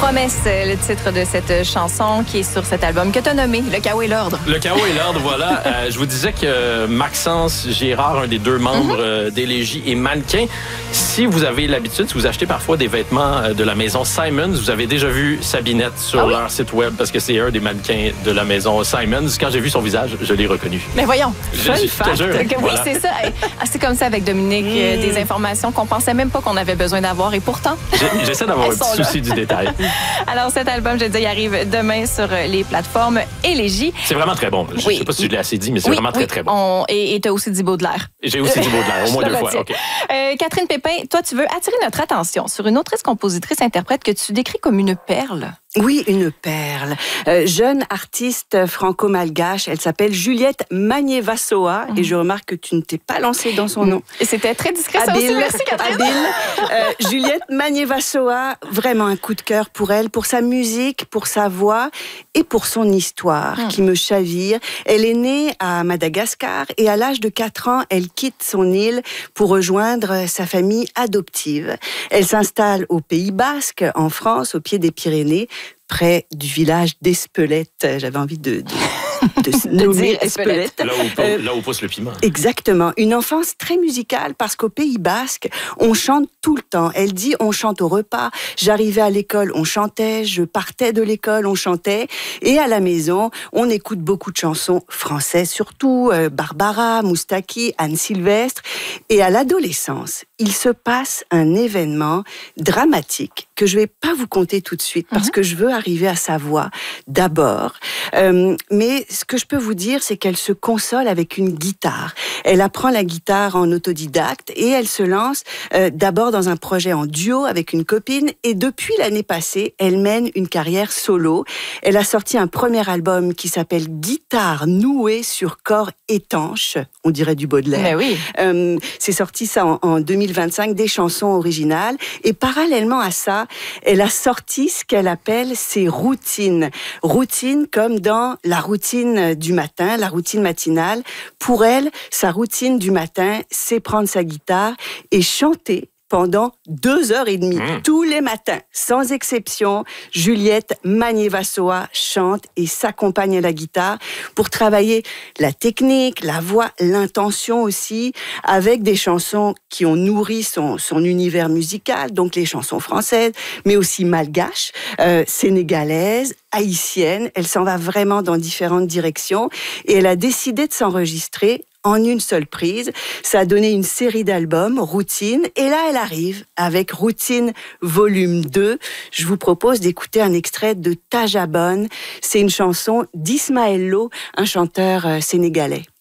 Promesse, le titre de cette chanson qui est sur cet album que tu as nommé Le Chaos et l'Ordre. Le Chaos et l'Ordre, voilà. Je vous disais que Maxence Gérard, un des deux membres d'Élégie, est mannequin. Si vous avez l'habitude, si vous achetez parfois des vêtements de la maison Simons, vous avez déjà vu Sabinette sur leur site web parce que c'est un des mannequins de la maison Simons. Quand j'ai vu son visage, je l'ai reconnu. Mais voyons, je te jure. Oui, voilà. C'est ça. C'est comme ça avec Dominique, des informations qu'on pensait même pas qu'on avait besoin d'avoir et pourtant... J'essaie d'avoir un petit souci du détail. Alors, cet album, je dis, il arrive demain sur les plateformes Élégie. C'est vraiment très bon. Je ne sais pas si je l'ai assez dit, mais c'est vraiment très, très bon. Et tu as aussi dit Baudelaire. J'ai aussi dit Baudelaire, au moins 2 fois. Okay. Catherine Pépin, toi, tu veux attirer notre attention sur une autrice, compositrice, interprète que tu décris comme une perle. Oui, une perle. Jeune artiste franco-malgache, elle s'appelle Juliette Magnier-Vassoa et je remarque que tu ne t'es pas lancée dans son nom. Et c'était très discret, ça aussi. Merci, Catherine. Juliette Magnier-Vassoa, vraiment un coup de cœur pour elle, pour sa musique, pour sa voix et pour son histoire qui me chavire. Elle est née à Madagascar et à l'âge de 4 ans, elle quitte son île pour rejoindre sa famille adoptive. Elle s'installe au Pays Basque, en France, au pied des Pyrénées, près du village d'Espelette. J'avais envie de nommer Espelette. Là où pousse le piment. Exactement. Une enfance très musicale parce qu'au Pays Basque, on chante tout le temps. Elle dit on chante au repas. J'arrivais à l'école, on chantait. Je partais de l'école, on chantait. Et à la maison, on écoute beaucoup de chansons françaises, surtout Barbara, Moustaki, Anne Sylvestre. Et à l'adolescence, il se passe un événement dramatique que je vais pas vous conter tout de suite parce que je veux arriver à sa voix d'abord. Mais ce que je peux vous dire, c'est qu'elle se console avec une guitare. Elle apprend la guitare en autodidacte et elle se lance d'abord dans un projet en duo avec une copine et depuis l'année passée, elle mène une carrière solo. Elle a sorti un premier album qui s'appelle Guitare nouée sur corps étanche. On dirait du Baudelaire. Mais oui. C'est sorti ça en 2025, des chansons originales. Et parallèlement à ça, elle a sorti ce qu'elle appelle ses routines. Routines comme dans la routine du matin, la routine matinale. Pour elle, sa routine du matin, c'est prendre sa guitare et chanter pendant 2h30, tous les matins, sans exception. Juliette Magnier-Vassoa chante et s'accompagne à la guitare pour travailler la technique, la voix, l'intention aussi, avec des chansons qui ont nourri son univers musical, donc les chansons françaises, mais aussi malgaches, sénégalaises, haïtiennes. Elle s'en va vraiment dans différentes directions et elle a décidé de s'enregistrer en une seule prise. Ça a donné une série d'albums, Routine, et là elle arrive avec Routine volume 2. Je vous propose d'écouter un extrait de Tajabone. C'est une chanson d'Ismaël Lo, un chanteur sénégalais.